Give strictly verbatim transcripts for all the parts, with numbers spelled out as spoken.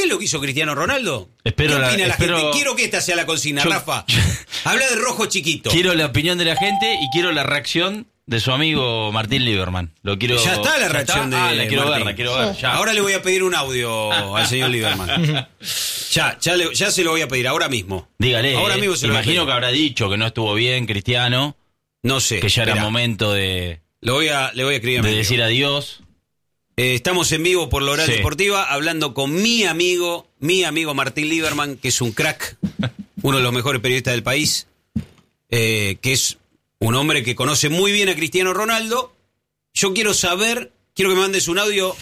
¿Sabés lo que hizo Cristiano Ronaldo? Espero ¿Qué la, opina la espero, gente? Quiero que esta sea la consigna, yo, Rafa. Habla de rojo chiquito. Quiero la opinión de la gente y quiero la reacción de su amigo Martín Lieberman. Lo quiero. Ya está la reacción está? de ah, la quiero Martín. ver, la quiero ver. Ya. Ahora le voy a pedir un audio al señor Lieberman. ya, ya, le, ya se lo voy a pedir, ahora mismo. Dígale. Ahora mismo se lo Imagino voy a pedir. que habrá dicho que no estuvo bien Cristiano. No sé. Que ya Esperá. era momento de. Lo voy a, le voy a escribir a de mi decir amigo. adiós. Eh, estamos en vivo por la Oral Sí. Deportiva hablando con mi amigo, mi amigo Martín Lieberman, que es un crack, uno de los mejores periodistas del país, eh, que es un hombre que conoce muy bien a Cristiano Ronaldo. Yo quiero saber, quiero que me mandes un audio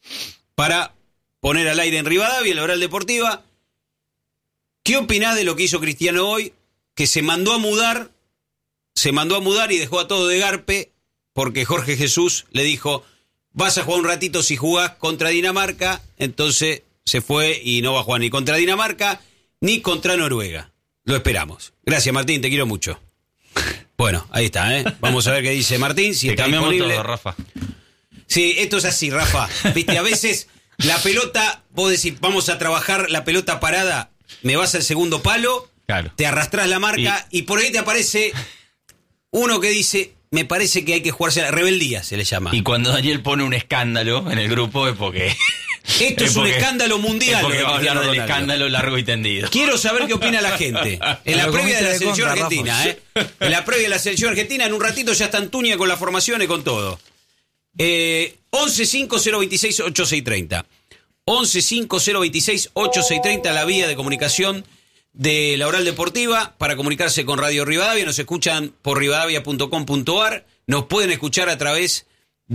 para poner al aire en Rivadavia, en la Oral Deportiva. ¿Qué opinás de lo que hizo Cristiano hoy? Que se mandó a mudar, se mandó a mudar y dejó a todo de garpe porque Jorge Jesús le dijo: vas a jugar un ratito si jugás contra Dinamarca. Entonces se fue y no va a jugar ni contra Dinamarca ni contra Noruega. Lo esperamos. Gracias, Martín, te quiero mucho. Bueno, ahí está, ¿eh? Vamos a ver qué dice Martín. Si Te está cambiamos disponible. todo, Rafa. Sí, esto es así, Rafa. Viste, a veces la pelota, vos decís, vamos a trabajar la pelota parada, me vas al segundo palo, Claro. te arrastrás la marca y, y por ahí te aparece uno que dice: me parece que hay que jugarse a la rebeldía, se le llama. Y cuando Daniel pone un escándalo en el grupo es porque... Esto es, es porque, un escándalo mundial. Es porque lo va a hablar del Ronaldo. escándalo largo y tendido. Quiero saber qué opina la gente. En la previa de la selección argentina, ¿eh? En la previa de la selección argentina, en un ratito ya está Antuña con la formación y con todo. Eh, once cinco cero veintiséis ochenta y seis treinta. once cinco cero veintiséis ochenta y seis treinta, la vía de comunicación de la Oral Deportiva para comunicarse con Radio Rivadavia. Nos escuchan por rivadavia punto com punto ar. Nos pueden escuchar a través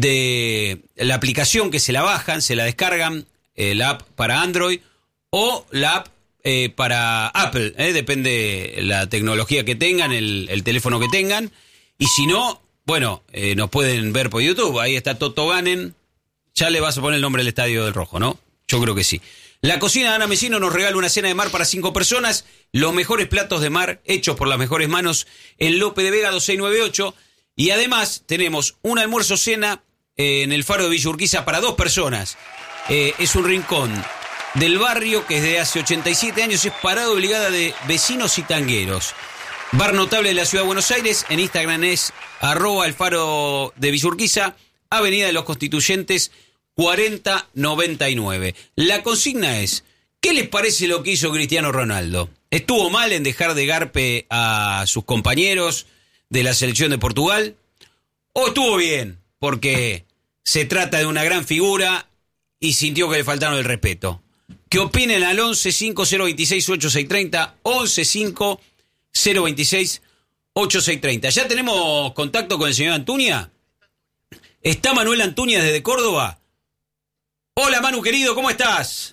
de la aplicación, que se la bajan, se la descargan, eh, la app para Android o la app eh, para Apple, eh, depende la tecnología que tengan, el, el teléfono que tengan. Y si no, bueno, eh, nos pueden ver por YouTube. Ahí está Toto Ganen. Ya le vas a poner el nombre del Estadio del Rojo, ¿no? Yo creo que sí. La cocina de Ana Mesino nos regala una cena de mar para cinco personas. Los mejores platos de mar hechos por las mejores manos en Lope de Vega dos seis nueve ocho. Y además tenemos un almuerzo cena eh, en el Faro de Villa Urquiza para dos personas. Eh, es un rincón del barrio que desde hace ochenta y siete años es parada obligada de vecinos y tangueros. Bar notable de la Ciudad de Buenos Aires. En Instagram es arroba el Faro de Villa Urquiza, Avenida de los Constituyentes cuarenta noventa y nueve. La consigna es: ¿qué les parece lo que hizo Cristiano Ronaldo? ¿Estuvo mal en dejar de garpe a sus compañeros de la selección de Portugal? ¿O estuvo bien porque se trata de una gran figura y sintió que le faltaron el respeto? ¿Qué opinen al once cinco cero veintiséis ochenta y seis treinta? once cinco cero veintiséis ochenta y seis treinta. ¿Ya tenemos contacto con el señor Antuña? ¿Está Manuel Antuña desde Córdoba? Hola, Manu, querido, ¿cómo estás?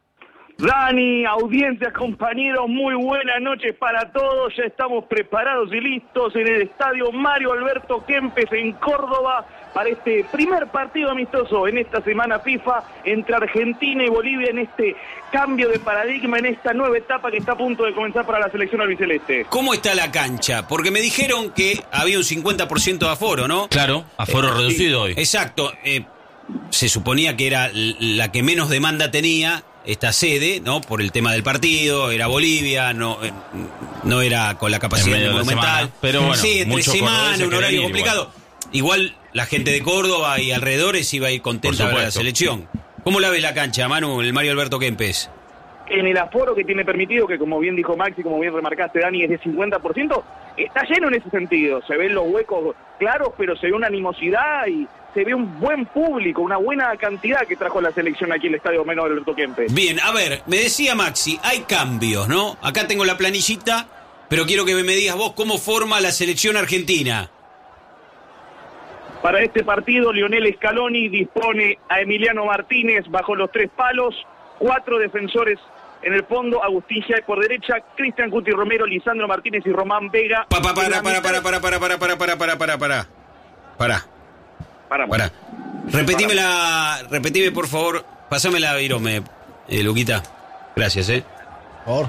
Dani, audiencias, compañeros, muy buenas noches para todos. Ya estamos preparados y listos en el estadio Mario Alberto Kempes en Córdoba para este primer partido amistoso en esta semana FIFA entre Argentina y Bolivia, en este cambio de paradigma, en esta nueva etapa que está a punto de comenzar para la selección albiceleste. ¿Cómo está la cancha? Porque me dijeron que había un cincuenta por ciento de aforo, ¿no? Claro, aforo eh, reducido hoy. Exacto. Eh, se suponía que era la que menos demanda tenía esta sede, ¿no? Por el tema del partido, era Bolivia, no, no era con la capacidad de monumental. Pero bueno, sí, entre semana, un horario complicado. Igual. igual la gente de Córdoba y alrededores iba a ir contenta de la selección. ¿Cómo la ves la cancha, Manu, el Mario Alberto Kempes? En el aforo que tiene permitido, que como bien dijo Maxi, como bien remarcaste, Dani, es de cincuenta por ciento, está lleno en ese sentido. Se ven los huecos claros, pero se ve una animosidad y se ve un buen público, una buena cantidad que trajo la selección aquí en el Estadio Mario Alberto Kempes. Bien, a ver, me decía Maxi, hay cambios, ¿no? Acá tengo la planillita, pero quiero que me digas vos cómo forma la selección argentina. Para este partido, Lionel Scaloni dispone a Emiliano Martínez bajo los tres palos, cuatro defensores en el fondo, Agustín Giai por derecha, Cristian Cuti Romero, Lisandro Martínez y Román Vega. Pa, pa, para, para, para, para, para, para, para, para, para, para, para, para. Para, para. Repetime la, repetime por favor, pasame la virome, eh, Luquita. Gracias, eh. Por favor.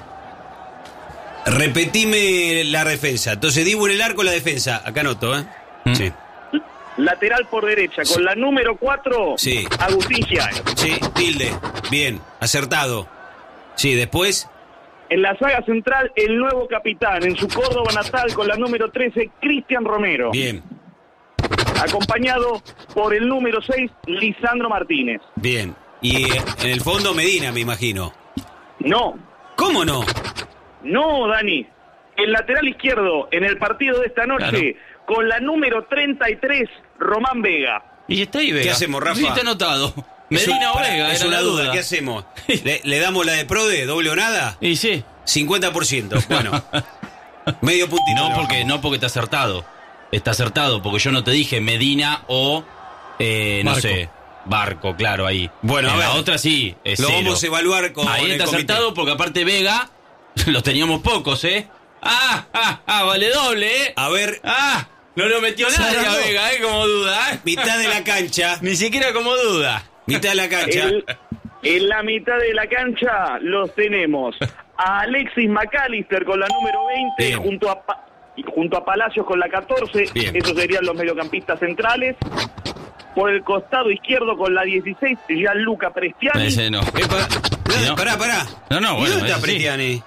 Repetime la defensa. Entonces, Dibu en el arco, la defensa. Acá anoto, eh. Mm. Sí. Lateral por derecha, con sí. La número cuatro, sí. Agustín Giai. Sí, tilde. Bien, acertado. Sí, después. En la saga central, el nuevo capitán, en su Córdoba natal, con la número trece, Cristian Romero. Bien. Acompañado por el número seis, Lisandro Martínez. Bien. Y eh, en el fondo Medina, me imagino. No. ¿Cómo no? No, Dani. El lateral izquierdo, en el partido de esta noche, claro, con la número treinta y tres, Román Vega. Y está ahí Vega. ¿Qué hacemos, Rafa? Sí, está anotado. Medina o Vega, es era una la duda. duda. ¿Qué hacemos? ¿Le, ¿Le damos la de Prode, doble o nada? Y sí. cincuenta por ciento. Bueno. Medio puntito. No porque, no porque está acertado. Está acertado, porque yo no te dije Medina o, eh, no Barco. sé, Barco, claro, ahí. Bueno, en a la ver, otra sí, es lo cero. vamos a evaluar con Ahí el está comité. acertado porque aparte Vega, los teníamos pocos, ¿eh? Ah, ah, ah, vale doble, ¿eh? A ver, Ah, no lo metió nadie a Vega, ¿eh? Como duda, ¿eh? mitad de la cancha. Ni siquiera como duda. Mitad de la cancha. El- en la mitad de la cancha los tenemos a Alexis McAllister con la número veinte, Bien. junto a, Pa- y junto a Palacios con la catorce. Bien. Esos serían los mediocampistas centrales. Por el costado izquierdo con la dieciséis, Gianluca Prestiani. Ese no. Epa, No. Pará, pará. No, no, ¿Y bueno, dónde está ese sí. Prestiani?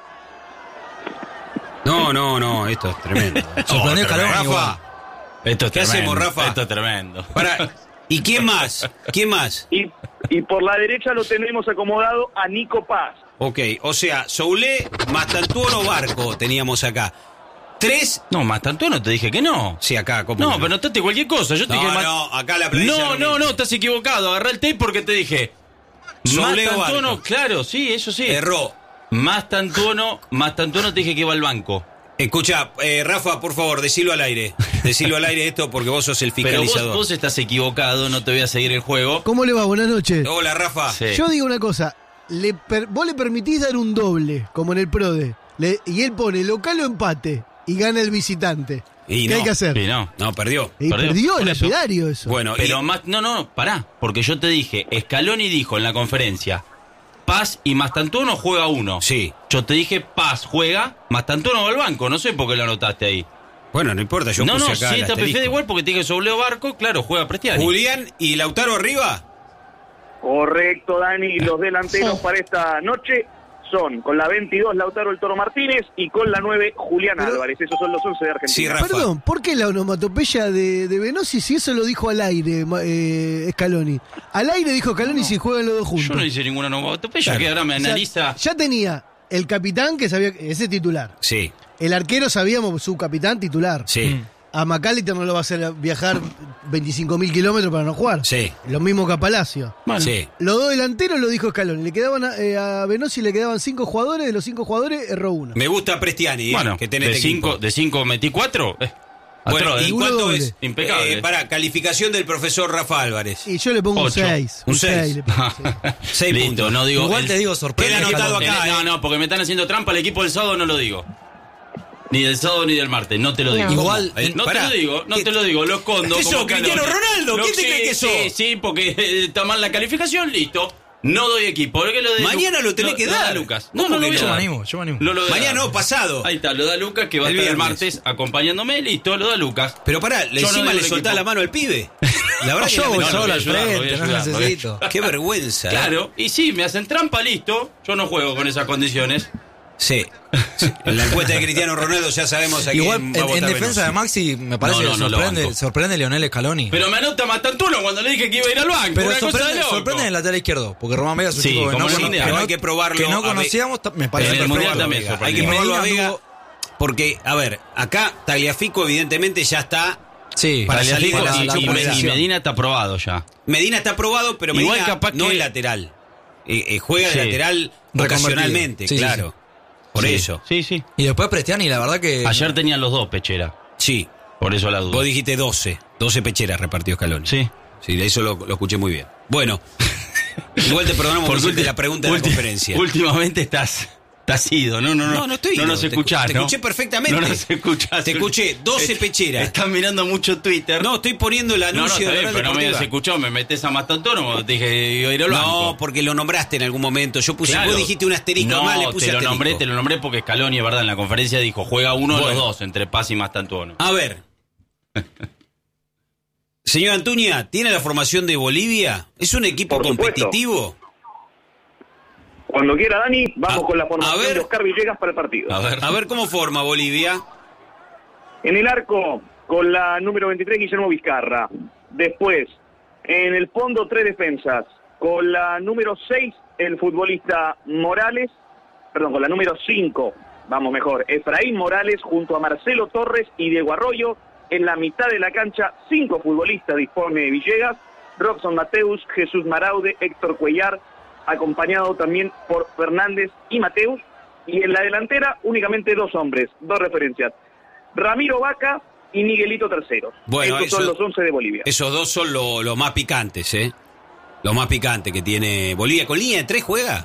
No, no, no, esto es tremendo. Sorprendió Oh, Scaloni Rafa, igual. Esto es ¿Qué tremendo, hacemos, Rafa? Esto es tremendo. pará. ¿Y quién más? ¿Quién más? Y, y por la derecha lo tenemos acomodado a Nico Paz. Ok, o sea, Soulé, Mastantuono, Barco teníamos acá. Tres. No, más tanto no te dije que no. Sí, acá, ¿cómo? No, pero notaste cualquier cosa. Yo te No, dije más- no, acá la planilla No, no no, miente. no, estás equivocado. Agarrá el tape porque te dije. Soule Más o tantuono, Barco. claro, sí, eso sí. Erró. Más tantuono, más tantuono te dije que iba al banco. Escucha, eh, Rafa, por favor, decilo al aire. Decilo al aire esto porque vos sos el Pero vos, fiscalizador. vos estás equivocado, no te voy a seguir el juego. ¿Cómo le va? Buenas noches. Hola, Rafa. Sí. Yo digo una cosa. Le per- vos le permitís dar un doble, como en el PRODE. Le- y él pone local o empate. Y gana el visitante. Y ¿Qué no. hay que hacer? Sí, no. No, perdió. Y Perdió, perdió por el eso. lapidario eso. Bueno, Pero y- más, no, no, pará, porque yo te dije, Scaloni dijo en la conferencia, Paz y Mastantuono juega uno. Sí. Yo te dije, Paz juega, Mastantuono va al banco, no sé por qué lo anotaste ahí. Bueno, no importa, yo no, puse no, acá sí el está asterisco. perfecto igual porque te dije Sobleo Barco, claro, juega Prestiani. Julián y Lautaro arriba. Correcto, Dani. Los delanteros para esta noche son con la veintidós Lautaro El Toro Martínez y con la nueve Julián Pero- Álvarez. Esos son los once de Argentina. Sí, Rafa. Perdón, ¿por qué la onomatopeya de, de Venosi si eso lo dijo al aire ma- eh, Scaloni? Al aire dijo Scaloni si juegan los dos juntos. Yo no hice ninguna onomatopeya, Claro. que ahora me O sea, analiza. ya tenía el capitán que sabía, ese titular. Sí, El arquero sabíamos, su capitán titular. sí, A McAllister no lo va a hacer viajar veinticinco mil kilómetros para no jugar. sí, Lo mismo que a Palacio. Bueno, sí. Los dos delanteros lo dijo Scaloni. Le quedaban a, eh, a Venosi le quedaban cinco jugadores. De los cinco jugadores, erró uno. Me gusta Prestiani, eh, bueno, que tenés de este equipo. cinco, de cinco metí cuatro. Eh, Bueno, atroz, ¿y eh. uno cuánto doble. es? Impecable. Eh, para, calificación del profesor Rafa Álvarez. Y yo le pongo Ocho. un seis. Un seis. le pongo, sí. Seis Listo, puntos. no digo. Igual el- te digo, Queda sorprende. anotado que- acá, el- eh. No, no, porque me están haciendo trampa. El equipo del sábado no lo digo. Ni del sábado ni del martes, no te lo digo. Igual, Eh, No pará. te lo digo, no ¿Qué- te lo digo, lo escondo. ¿Qué como sos, Cristiano Scaloni. Ronaldo? Lo- ¿Quién te sí, cree que sos? Sí, sí, porque eh, está mal la calificación, listo. No doy equipo. ¿Por qué lo de Mañana Lu- lo tenés que lo dar. da Lucas. No, ¿Cómo no lo que voy a no? Yo me dar. animo, yo me animo. Lo- lo voy a Mañana dar. no, pasado. Ahí está, lo da Lucas, que va a El estar el viernes. martes acompañándome, listo, lo da Lucas. Pero pará, le Yo no encima digo le el soltás equipo. la mano al pibe. La verdad que Yo voy lamentable. solo voy a al ayudar, voy a frente, no ayudar, voy a necesito. Qué vergüenza. ¿eh? Claro, y sí, me hacen trampa, listo. Yo no juego con esas condiciones. Sí. Sí. En la encuesta de Cristiano Ronaldo ya sabemos a Igual, quién en, va a votar en defensa de Venosi. Maxi, me parece No, no, que no lo sorprende, banco. sorprende Leonel Scaloni. Pero me anota Mastantuno cuando le dije que iba a ir al banco. Pero una cosa de sorprende, loco. sorprende en el lateral izquierdo, porque Román Vega es un Sí, chico que como no, en el cono- Mundial. que Pero no- hay que probarlo, que a no ver. conocíamos, ta- me parece En el que Mundial probarlo. también Vega. Hay sorprendió. que Y probarlo a Medina Vega. anduvo- Porque, a ver, acá Tagliafico evidentemente ya está. Sí, Para Tagliafico salir con la- la- y, la y- y combinación. Medina está aprobado ya. Medina está aprobado, pero Igual Medina capaz no que- es lateral. Eh, eh, juega de Sí. lateral Reconvertido. ocasionalmente, Sí, sí, claro. Por Sí, eso. Sí, sí. Y después Prestiani, la verdad que... Ayer tenían los dos, Pechera. Sí. Por eso la duda. Vos dijiste doce. doce pecheras repartió Scaloni. Sí. Sí, de eso lo, lo escuché muy bien. Bueno. Igual te perdonamos por Porque hacerte la pregunta de la ulti- conferencia. Últimamente estás, estás ido, no, no, no. No, no estoy No ido. nos Te- escuchás, te ¿no? escuché perfectamente. No nos escuchás. Te escuché, doce Est- pecheras. Estás mirando mucho Twitter. No, estoy poniendo el no, no, anuncio está de bien, la pero no me Deportiva. habías escuchado, me metes a Mastantuono cuando te dije que iba a ir al banco. No, porque lo nombraste en algún momento. Yo puse, Claro. vos dijiste un asterisco no, más, le puse te lo asterisco. nombré, te lo nombré porque Scaloni, es verdad, en la conferencia dijo, juega uno de Bueno. los dos, entre Paz y Mastantuono. A ver. Señor Antuña, ¿tiene la formación de Bolivia? ¿Es un equipo Por supuesto. competitivo? Cuando quiera, Dani, vamos A- con la a formación ver. de Oscar Villegas para el partido. A ver. A ver cómo forma Bolivia. En el arco, con la número veintitrés, Guillermo Vizcarra. Después, en el fondo, tres defensas. Con la número seis, el futbolista Morales. Perdón, con la número cinco, vamos mejor, Efraín Morales junto a Marcelo Torres y Diego Arroyo. En la mitad de la cancha, cinco futbolistas dispone Villegas. Robson Mateus, Jesús Maraude, Héctor Cuellar, acompañado también por Fernández y Mateus. Y en la delantera, únicamente dos hombres, dos referencias. Ramiro Vaca y Miguelito Tercero. Bueno, Estos eso- son los once de Bolivia. Esos dos son los lo más picantes, ¿eh? Los más picantes que tiene Bolivia. ¿Con línea de tres juega?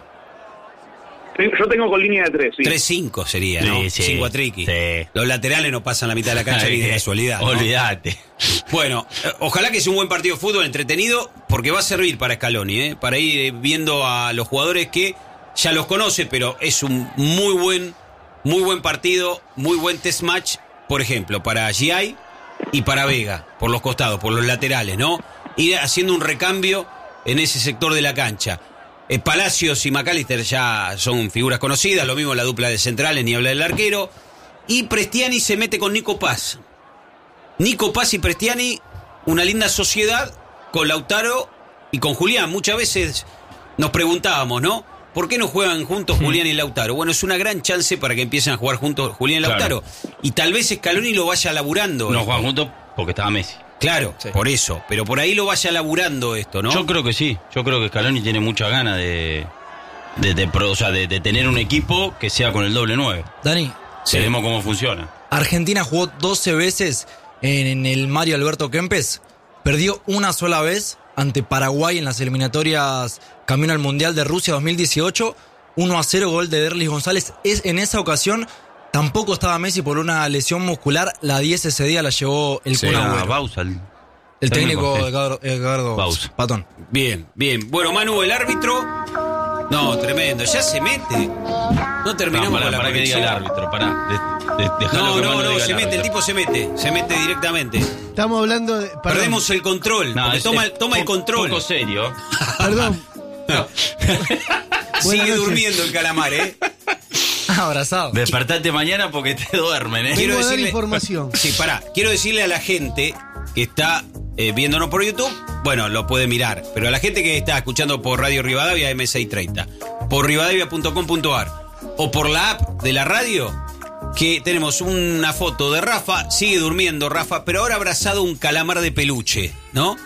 Yo tengo con línea de tres, sí. tres cinco sería, ¿no? Sí, sí, cinco a Triqui. sí. Los laterales no pasan la mitad de la cancha ni de casualidad, ¿no? Olvídate. Bueno, eh, ojalá que sea un buen partido de fútbol entretenido, porque va a servir para Scaloni, ¿eh? Para ir eh, viendo a los jugadores que ya los conoce, pero es un muy buen, muy buen partido, muy buen test match, por ejemplo, para G I y para Vega, por los costados, por los laterales, ¿no? Ir haciendo un recambio en ese sector de la cancha. Eh, Palacios y McAllister ya son figuras conocidas, lo mismo la dupla de centrales, ni habla del arquero. Y Prestiani se mete con Nico Paz. Nico Paz y Prestiani, una linda sociedad con Lautaro y con Julián. Muchas veces nos preguntábamos, ¿no? ¿Por qué no juegan juntos Julián y Lautaro? Bueno, es una gran chance para que empiecen a jugar juntos Julián y Lautaro. Claro. Y tal vez Scaloni lo vaya laburando. No esto. juegan juntos porque estaba Messi. Claro, Sí. por eso. Pero por ahí lo vaya laburando esto, ¿no? Yo creo que sí. Yo creo que Scaloni tiene mucha ganas de, de, de, pro- o sea, de, de tener un equipo que sea con el doble nueve. Dani, Sí. Veremos cómo funciona. Argentina jugó doce veces en el Mario Alberto Kempes. Perdió una sola vez ante Paraguay en las eliminatorias camino al Mundial de Rusia dos mil dieciocho. uno a cero, gol de Derlis González. Es, en esa ocasión tampoco estaba Messi por una lesión muscular. La diez ese día la llevó el Sí, Kun Era Agüero. Bausa, el- El técnico sí. Edgardo, Edgardo Bausa. Patón. Bien, bien. Bueno, Manu, el árbitro. No, tremendo. Ya se mete. No terminamos No, para, con la para que diga el conexión. árbitro, pará. De, de, dejalo No, que no, Manu no, diga se mete, el árbitro. tipo se mete, se mete directamente. Estamos hablando de. Perdón, Perdemos el control, No, porque es- toma, es toma el poco- control. Poco serio. Perdón. Sigue noches. durmiendo el calamar, ¿eh? Abrazado. Despertate mañana porque te duermen, ¿eh? Vengo a dar información. Sí, pará. Quiero decirle a la gente que está eh, viéndonos por YouTube, bueno, lo puede mirar, pero a la gente que está escuchando por Radio Rivadavia M seiscientos treinta, por rivadavia punto com punto ar o por la app de la radio, que tenemos una foto de Rafa, sigue durmiendo Rafa, pero ahora abrazado a un calamar de peluche, ¿no?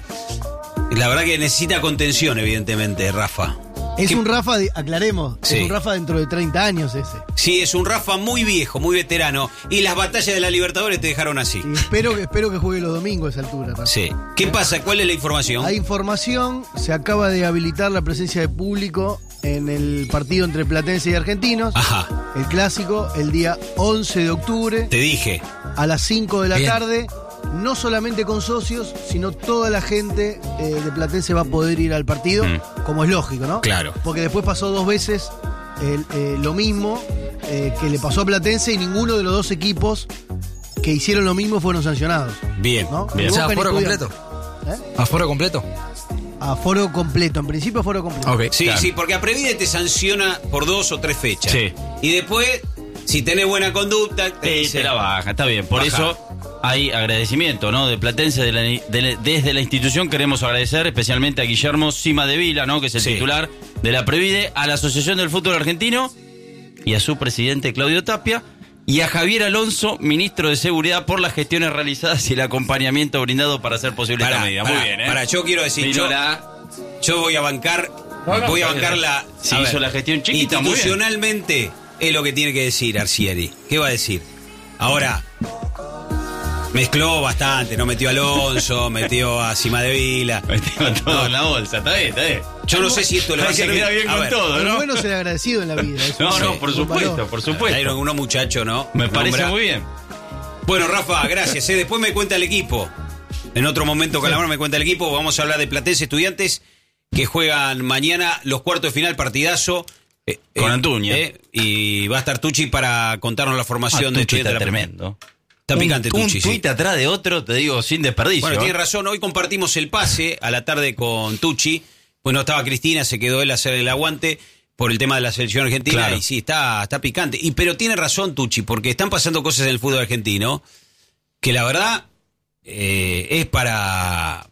La verdad que necesita contención, evidentemente, Rafa. Es ¿Qué- un Rafa, de- aclaremos, Sí. es un Rafa dentro de treinta años ese. Sí, es un Rafa muy viejo, muy veterano, y las batallas de la Libertadores te dejaron así. Y espero, que- espero que juegue los domingos a esa altura, Rafa. Sí. ¿Qué pasa? ¿Cuál es la información? Hay información, se acaba de habilitar la presencia de público en el partido entre Platense y Argentinos. Ajá, El clásico, el día once de octubre, te dije. a las cinco de la Bien. tarde. No solamente con socios, sino toda la gente eh, de Platense va a poder ir al partido, Mm. como es lógico, ¿no? Claro. Porque después pasó dos veces el- eh, lo mismo eh, que le pasó a Platense y ninguno de los dos equipos que hicieron lo mismo fueron sancionados. Bien. ¿No? Bien. Ni O sea, Boca ni aforo Estudiantes. completo. ¿Eh? ¿Aforo completo? Aforo completo, en principio aforo completo. Ok. Sí, Claro. sí, porque a Previde te sanciona por dos o tres fechas. Sí. Y después, si tenés buena conducta, te Sí, dice, te la baja, está bien. Por Baja. eso hay agradecimiento, ¿no? De Platense, de la- de la- desde la institución queremos agradecer especialmente a Guillermo Cima de Vila, ¿no? Que es el Sí. titular de la Previde, a la Asociación del Fútbol Argentino y a su presidente Claudio Tapia, y a Javier Alonso, ministro de Seguridad, por las gestiones realizadas y el acompañamiento brindado para hacer posible Pará, esta medida. pará, Muy bien, ¿eh? pará, yo quiero decir, yo, Mírola. yo voy a bancar, No, no, voy a está bancar bien. la... Si a hizo la gestión chiquita, muy bien. institucionalmente es lo que tiene que decir Arcieri. ¿Qué va a decir? Ahora, mezcló bastante, no metió a Alonso, metió a Cima de Vila. Metió todo No. en la bolsa, está bien, está bien. Yo no sé si esto le va a Hay que servir. quedar bien A con ver, todo, Lo ¿no? bueno es ser agradecido en la vida. eso No, sí, no, por es un supuesto, valor. por Hay supuesto. unos muchachos, ¿no? Me parece Nombra- muy bien. Bueno, Rafa, gracias. ¿eh? Después me cuenta el equipo. En otro momento, Calamar me cuenta el equipo. Vamos a hablar de Platense Estudiantes que juegan mañana los cuartos de final, partidazo. eh, Con eh, Antuña. eh, y va a estar Tucci para contarnos la formación Ah, de Tucci Estudiantes está de la- tremendo. Está picante un, Tucci, un sí. tuit atrás de otro, te digo, sin desperdicio. Bueno, ¿eh? tiene razón. Hoy compartimos el pase a la tarde con Tucci. Pues no estaba Cristina, se quedó él a hacer el aguante. por el tema de la selección argentina, Claro. y sí, está, está picante. Y pero tiene razón Tucci, porque están pasando cosas en el fútbol argentino que la verdad eh, es para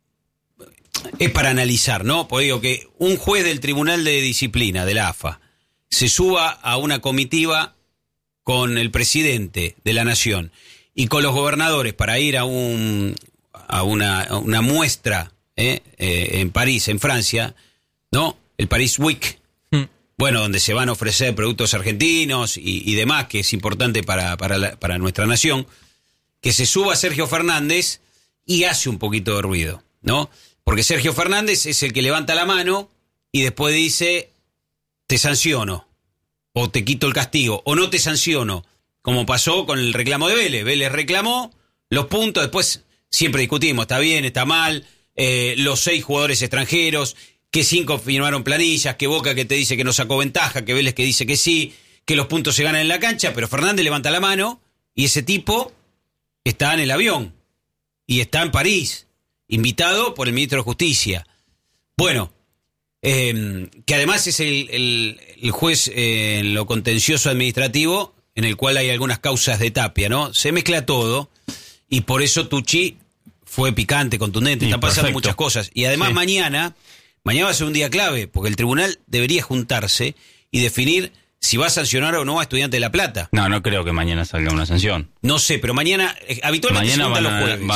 es para analizar, ¿no? Porque digo que un juez del Tribunal de Disciplina de la A F A se suba a una comitiva con el presidente de la Nación y con los gobernadores para ir a un a una, a una muestra ¿eh? Eh, en París, en Francia, ¿no? El Paris Week. Mm. Bueno, donde se van a ofrecer productos argentinos y, y demás, que es importante para, para, la, para nuestra nación, que se suba Sergio Fernández y hace un poquito de ruido, ¿no? Porque Sergio Fernández es el que levanta la mano y después dice, te sanciono, o te quito el castigo, o no te sanciono, como pasó con el reclamo de Vélez. Vélez reclamó los puntos, después siempre discutimos, está bien, está mal, eh, los seis jugadores extranjeros, que cinco firmaron planillas, que Boca que te dice que no sacó ventaja, que Vélez que dice que sí, que los puntos se ganan en la cancha, pero Fernández levanta la mano y ese tipo está en el avión y está en París, invitado por el ministro de Justicia. Bueno, eh, que además es el, el, el juez eh, en lo contencioso administrativo, en el cual hay algunas causas de Tapia, ¿no? Se mezcla todo y por eso Tucci fue picante, contundente, Sí, están pasando perfecto. muchas cosas. Y además Sí. mañana, mañana va a ser un día clave, porque el tribunal debería juntarse y definir si va a sancionar o no a Estudiantes de La Plata. No, no creo que mañana salga una sanción. No sé, pero mañana, eh, habitualmente Mañana se juntan van, los a- jueves.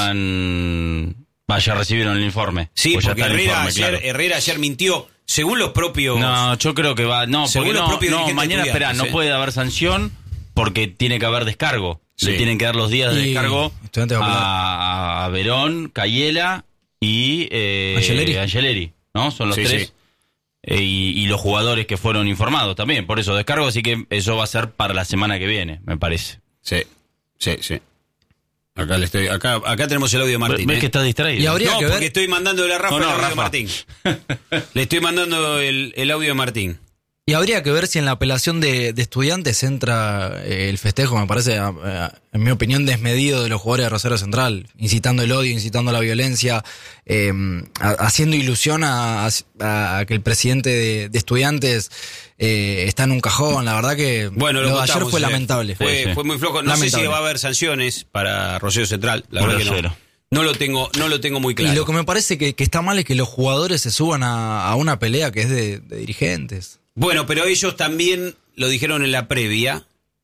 van vaya, recibieron el informe. Sí, Pues ya porque está el Herrera, informe, ayer, claro. Herrera ayer mintió, según los propios... No, yo creo que va. No, Según porque los no, propios no, dirigentes mañana, espera, estudiantes, no ¿eh? puede haber sanción porque tiene que haber descargo. Sí. Le tienen que dar los días de Y descargo Estudiantes va a a, a Verón, Cayela y eh, Angeleri. Angeleri, ¿no? Son los Sí, tres. sí. Eh, y, y los jugadores que fueron informados también, por eso descargo, así que eso va a ser para la semana que viene, me parece. Sí, sí, sí. Acá, le estoy, acá, acá tenemos el audio de Martín. ¿Ves ¿eh? que estás distraído? Y habría No, que porque ver- estoy mandando a Rafa No, no, el audio de Rafa. Martín. Le estoy mandando el, el audio de Martín. Y habría que ver si en la apelación de, de Estudiantes entra eh, el festejo, me parece, a- a- en mi opinión, desmedido de los jugadores de Rosario Central, incitando el odio, incitando la violencia, eh, a- haciendo ilusión a, a- a que el presidente de, de Estudiantes eh, está en un cajón. La verdad que Bueno, lo lo de ayer contamos, fue eh, lamentable. Fue, Sí, sí. fue muy flojo. No sé Lamentable. si va a haber sanciones para Rosario Central. La Por verdad que cero. no. No lo tengo, no lo tengo muy claro. Y lo que me parece que, que está mal es que los jugadores se suban a, a una pelea que es de, de dirigentes. Bueno, pero ellos también lo dijeron en la previa.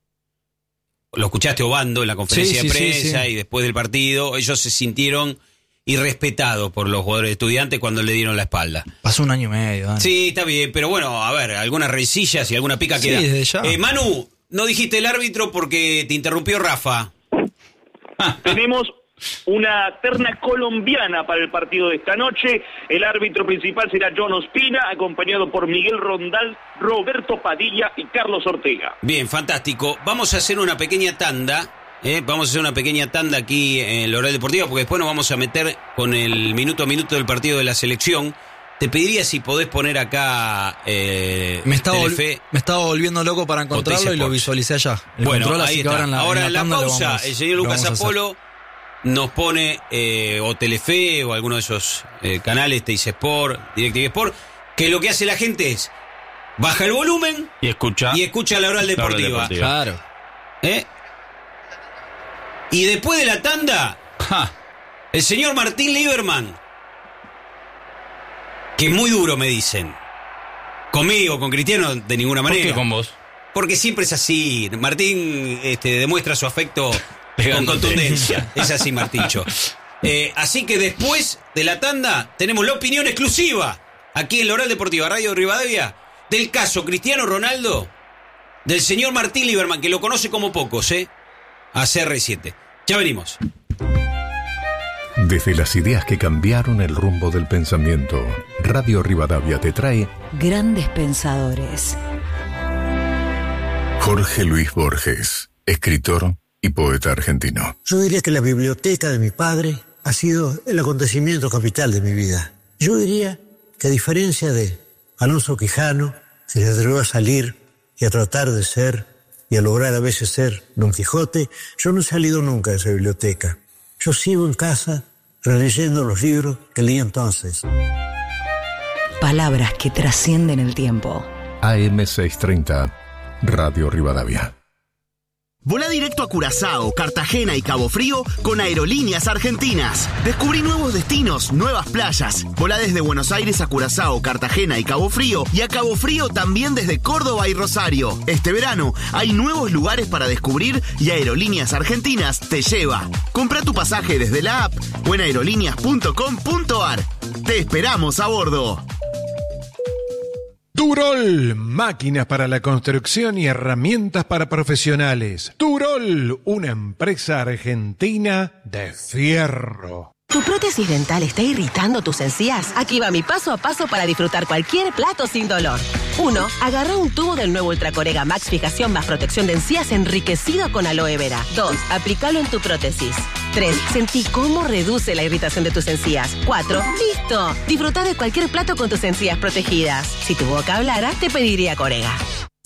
Lo escuchaste Obando en la conferencia Sí, de sí, sí, prensa sí. y después del partido. Ellos se sintieron irrespetados por los jugadores de Estudiantes cuando le dieron la espalda. Pasó un año y medio, Dani. Sí, está bien, pero bueno, a ver, algunas rencillas y alguna pica Sí, queda. desde ya. Eh, Manu, no dijiste el árbitro porque te interrumpió Rafa. Tenemos una terna colombiana para el partido de esta noche. El árbitro principal será John Ospina, acompañado por Miguel Rondal, Roberto Padilla y Carlos Ortega. Bien, fantástico. Vamos a hacer una pequeña tanda. ¿eh? Vamos a hacer una pequeña tanda aquí en el Oral Deportivo, porque después nos vamos a meter con el minuto a minuto del partido de la selección. Te pediría si podés poner acá eh, Me estaba, vol- Telefe. me estaba volviendo loco para encontrarlo y lo Sports. visualicé allá. El Bueno, control, así ahí que está. ahora en la, Ahora en la, tanda lo pausa, vamos- el señor lo Lucas vamos a hacer. Apolo nos pone eh, o Telefe o alguno de esos eh, canales, Teis Sport, DirecTV Sport, que lo que hace la gente es baja el volumen Y escucha. y escucha la Oral La Oral Deportiva. Deportiva. Claro. ¿eh? Y después de la tanda, Ja. el señor Martín Lieberman, que es muy duro, me dicen. Conmigo, con Cristiano, de ninguna ¿Por manera. qué con vos? Porque siempre es así. Martín este, demuestra su afecto con Pegándote. contundencia. Es así, Martincho. Eh, así que después de la tanda, tenemos la opinión exclusiva aquí en la Oral Deportiva Radio Rivadavia del caso Cristiano Ronaldo, del señor Martín Lieberman, que lo conoce como pocos, ¿eh? A C R siete. Ya venimos. Desde las ideas que cambiaron el rumbo del pensamiento, Radio Rivadavia te trae Grandes pensadores. Jorge Luis Borges, escritor y poeta argentino. Yo diría que la biblioteca de mi padre ha sido el acontecimiento capital de mi vida. Yo diría que a diferencia de Alonso Quijano, que se atrevió a salir y a tratar de ser y a lograr a veces ser Don Quijote, yo no he salido nunca de esa biblioteca. Yo sigo en casa releyendo los libros que leí entonces. Palabras que trascienden el tiempo. A M seiscientos treinta, Radio Rivadavia. Volá directo a Curazao, Cartagena y Cabo Frío con Aerolíneas Argentinas. Descubrí nuevos destinos, nuevas playas. Volá desde Buenos Aires a Curazao, Cartagena y Cabo Frío, y a Cabo Frío también desde Córdoba y Rosario. Este verano hay nuevos lugares para descubrir y Aerolíneas Argentinas te lleva. Comprá tu pasaje desde la app o en aerolíneas punto com punto ar. Te esperamos a bordo. Turol, máquinas para la construcción y herramientas para profesionales. Turol, una empresa argentina de fierro. ¿Tu prótesis dental está irritando tus encías? Aquí va mi paso a paso para disfrutar cualquier plato sin dolor. uno. Agarra un tubo del nuevo Ultracorega Max Fijación más protección de encías enriquecido con aloe vera. dos. Aplícalo en tu prótesis. tres. Sentí cómo reduce la irritación de tus encías. cuatro. ¡Listo! Disfruta de cualquier plato con tus encías protegidas. Si tu boca hablara, te pediría Corega.